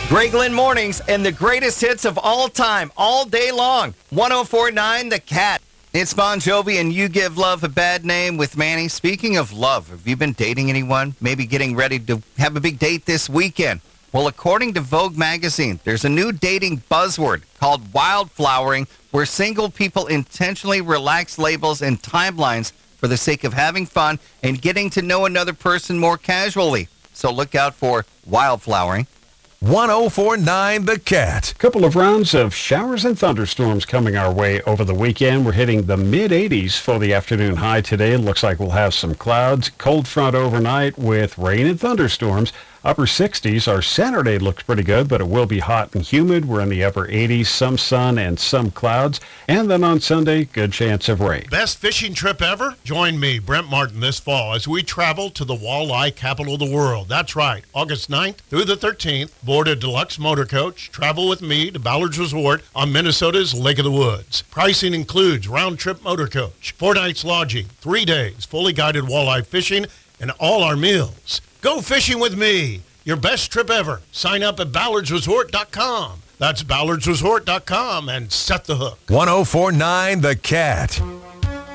Greg Lynn Mornings and the greatest hits of all time, all day long. 104.9 The Cat. It's Bon Jovi and You Give Love a Bad Name with Manny. Speaking of love, have you been dating anyone? Maybe getting ready to have a big date this weekend? Well, according to Vogue magazine, there's a new dating buzzword called wildflowering, where single people intentionally relax labels and timelines for the sake of having fun and getting to know another person more casually. So look out for wildflowering. 104.9 The Cat. Couple of rounds of showers and thunderstorms coming our way over the weekend. We're hitting the mid-80s for the afternoon high today. It looks like we'll have some clouds. Cold front overnight with rain and thunderstorms. Upper 60s. Our Saturday looks pretty good, but it will be hot and humid. We're in the upper 80s, some sun and some clouds. And then on Sunday, good chance of rain. Best fishing trip ever? Join me, Brent Martin, this fall as we travel to the walleye capital of the world. That's right, August 9th through the 13th. Board a deluxe motor coach. Travel with me to Ballard's Resort on Minnesota's Lake of the Woods. Pricing includes round-trip motor coach, 4 nights lodging, 3 days, fully guided walleye fishing, and all our meals. Go fishing with me. Your best trip ever. Sign up at ballardsresort.com. That's ballardsresort.com and set the hook. 104.9 The Cat.